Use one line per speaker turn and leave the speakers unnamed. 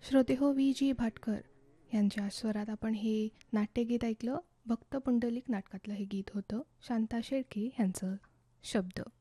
श्रोतेहो, V.G. Bhatkar यांच्या स्वरात आपण हे नाट्यगीत ऐकलं. भक्त पुंडलिक नाटकातलं हे गीत होतं. शांता शेळके यांचं शब्द.